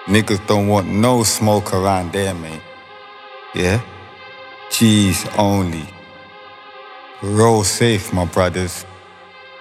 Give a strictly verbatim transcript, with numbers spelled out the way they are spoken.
Niggas don't want no smoke around there, man. Yeah? G's only. Roll safe, my brothers.